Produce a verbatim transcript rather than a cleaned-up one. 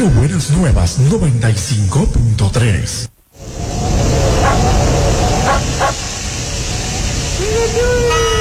Radio Buenas Nuevas noventa y cinco punto tres. ¡Sigue tú!